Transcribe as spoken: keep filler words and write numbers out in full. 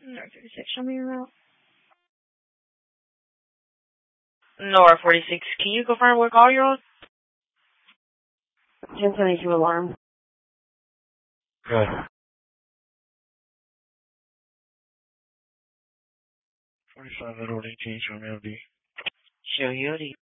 North thirty-six, show me your route. North forty-six, can you confirm what call you're on? ten seventy-two alarm. Good. forty-five Edward eighteen, show me O D. Show you O D.